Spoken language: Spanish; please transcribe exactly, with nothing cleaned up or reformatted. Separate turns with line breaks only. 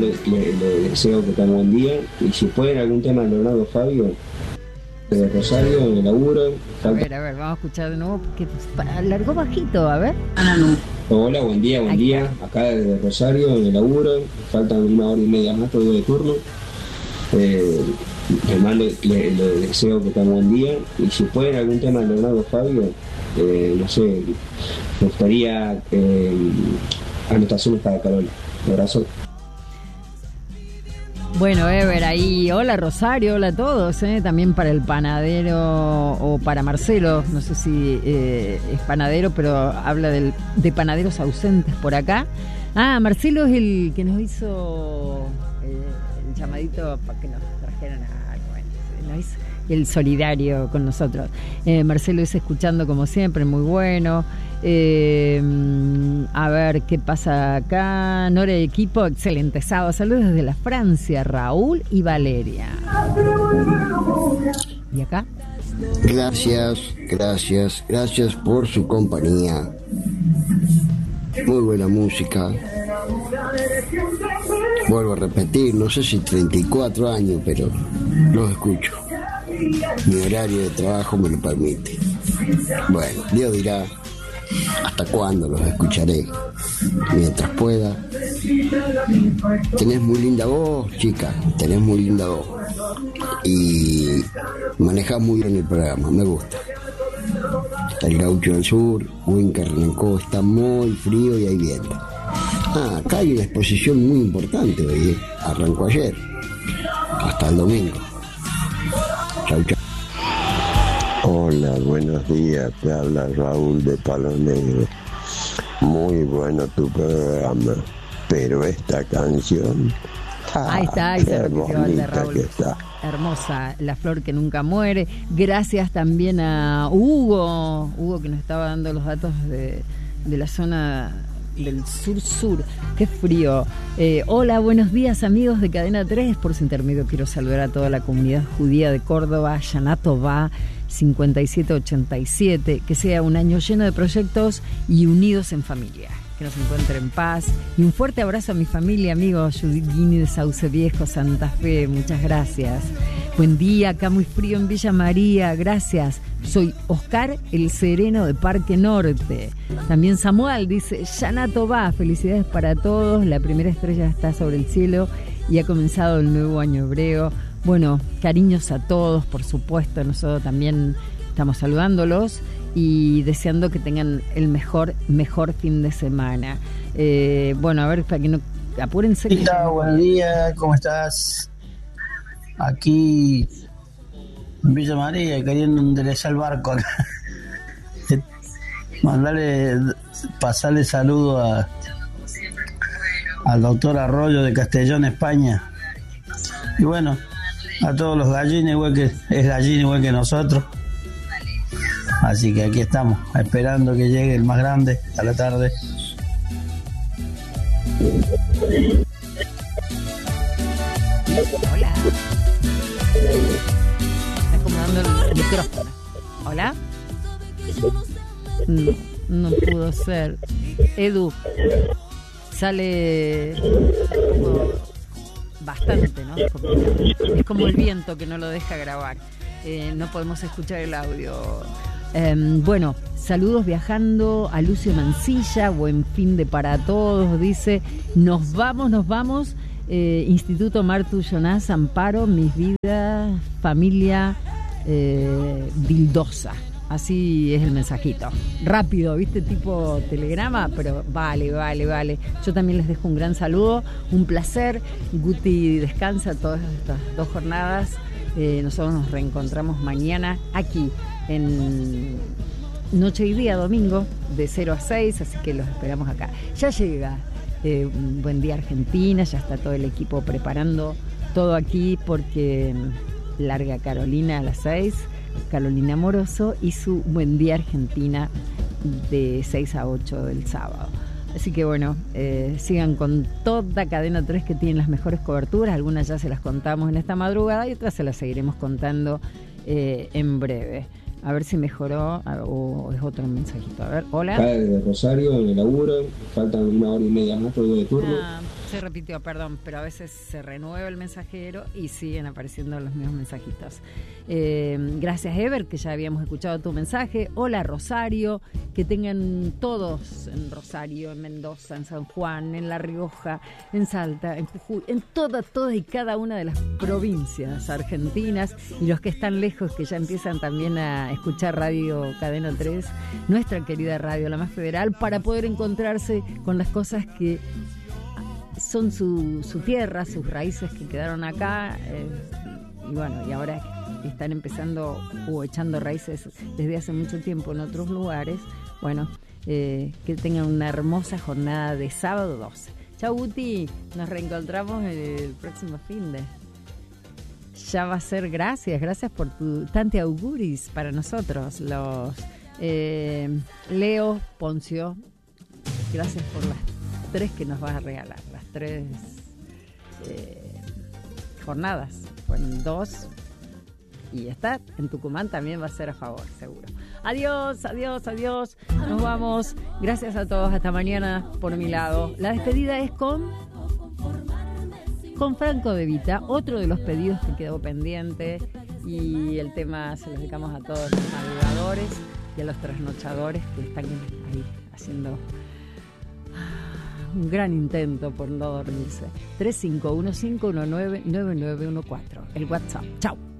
mando, le, le deseo que tenga buen día. Y si pueden algún tema de Leonardo Fabio, de Rosario, en el laburo.
A ver, a ver, vamos a escuchar de nuevo, porque alargó bajito, a ver.
Hola, buen día, buen
Ahí
día.
está.
Acá desde Rosario, en el laburo. Faltan una hora y media más todavía de turno. Eh, le mando, le, le deseo que tenga buen día. Y si pueden algún tema de Leonardo Fabio, eh, no sé, me gustaría eh, anotaciones para Carola. Un abrazo.
Bueno, Ever, ahí, hola Rosario, hola a todos, ¿eh? También para el panadero o para Marcelo, no sé si eh, es panadero, pero habla del, de panaderos ausentes por acá. Ah, Marcelo es el que nos hizo eh, el llamadito para que nos trajeran a, bueno, nos hizo el solidario con nosotros. Eh, Marcelo es escuchando como siempre, muy bueno. Eh, a ver qué pasa acá. Nora y equipo, excelente sábado. Saludos desde la Francia, Raúl y Valeria. ¿Y acá?
Gracias, gracias, gracias por su compañía. Muy buena música. Vuelvo a repetir, no sé si treinta y cuatro años, pero los escucho. Mi horario de trabajo me lo permite. Bueno, Dios dirá hasta cuándo los escucharé. Mientras pueda. Tenés muy linda voz, chica. Tenés muy linda voz. Y manejás muy bien el programa, me gusta. El Gaucho del Sur, Winker Renencó, está muy frío y hay viento. Ah, acá hay una exposición muy importante hoy, ¿eh? Arrancó ayer. Hasta el domingo. Chau, chau.
Hola, buenos días, te habla Raúl de Palo Negro. Muy bueno tu programa, pero esta canción, ah,
Ahí está, ahí
qué
se repitió el de
bonita
Raúl.
que está.
Hermosa, La Flor que Nunca Muere. Gracias también a Hugo, Hugo que nos estaba dando los datos de, de la zona del sur-sur. Qué frío. Eh, hola, buenos días amigos de Cadena tres. Por su intermedio quiero saludar a toda la comunidad judía de Córdoba, Yanatova cincuenta y siete ochenta y siete. Que sea un año lleno de proyectos y unidos en familia. Que nos encuentre en paz. Y un fuerte abrazo a mi familia, amigos. Judith Guini de Sauce Viejo, Santa Fe. Muchas gracias. Buen día, acá muy frío en Villa María. Gracias. Soy Oscar el Sereno de Parque Norte. También Samuel dice, Yanato va, felicidades para todos. La primera estrella está sobre el cielo y ha comenzado el nuevo año hebreo. Bueno, cariños a todos, por supuesto. Nosotros también estamos saludándolos y deseando que tengan el mejor, mejor fin de semana. Eh, bueno, a ver, para que no apúrense. Que
Hola, buen día, ¿cómo estás? Aquí en Villa María, queriendo enderezar el barco acá. Mandarle, pasarle saludo a al doctor Arroyo de Castellón, España. Y bueno, a todos los gallines, igual que es gallina igual que nosotros. Así que aquí estamos, esperando que llegue el más grande a la tarde.
Hola. Está acomodando el micrófono. Hola. No, no pudo ser. Edu, sale como bastante, ¿no? Porque es como el viento que no lo deja grabar. Eh, no podemos escuchar el audio. Eh, bueno, saludos viajando a Lucio Mancilla, buen fin de para todos, dice, nos vamos, nos vamos, eh, Instituto Martu Jonás, Amparo, mis vidas, familia eh, Dildosa, así es el mensajito, rápido, viste, tipo telegrama, pero vale, vale, vale, yo también les dejo un gran saludo, un placer, Guti descansa todas estas dos jornadas. Eh, nosotros nos reencontramos mañana aquí en Noche y Día, domingo, de cero a seis, así que los esperamos acá. Ya llega eh, Buen Día Argentina, ya está todo el equipo preparando todo aquí porque larga Carolina a las seis, Carolina Moroso y su Buen Día Argentina de seis a ocho del sábado. Así que bueno, eh, sigan con toda Cadena tres que tienen las mejores coberturas. Algunas ya se las contamos en esta madrugada y otras se las seguiremos contando eh, en breve. A ver si mejoró o es otro mensajito. A ver, hola.
Acá desde Rosario, en el laburo, faltan una hora y media más todavía de turno.
Ah, se repitió, perdón, pero a veces se renueva el mensajero y siguen apareciendo los mismos mensajitos. Eh, gracias, Ever, que ya habíamos escuchado tu mensaje. Hola, Rosario, que tengan todos en Rosario, en Mendoza, en San Juan, en La Rioja, en Salta, en Jujuy, en todas, todas y cada una de las provincias argentinas, y los que están lejos, que ya empiezan también a escuchar Radio Cadena tres, nuestra querida radio, la más federal, para poder encontrarse con las cosas que son su, su tierra, sus raíces que quedaron acá, eh, y bueno, y ahora están empezando o echando raíces desde hace mucho tiempo en otros lugares. Bueno, eh, que tengan una hermosa jornada de sábado doce. Chau, Guti, nos reencontramos el próximo fin de... Ya va a ser, gracias, gracias por tu tante auguris para nosotros, los eh, Leo, Poncio, gracias por las tres que nos vas a regalar, las tres eh, jornadas, fueron dos, y está en Tucumán también va a ser a favor, seguro. Adiós, adiós, adiós, nos vamos, gracias a todos, hasta mañana por mi lado. La despedida es con... con Franco De Vita, otro de los pedidos que quedó pendiente, y el tema se lo dedicamos a todos los navegadores y a los trasnochadores que están ahí haciendo un gran intento por no dormirse. tres cinco uno cinco uno nueve nueve nueve uno cuatro, el WhatsApp. Chao.